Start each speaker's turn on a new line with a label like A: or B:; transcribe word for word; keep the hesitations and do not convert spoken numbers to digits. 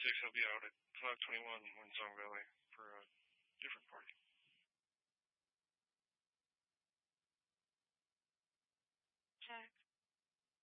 A: twenty-sixth, I'll be out at five twenty-one Windsong Valley for a different party.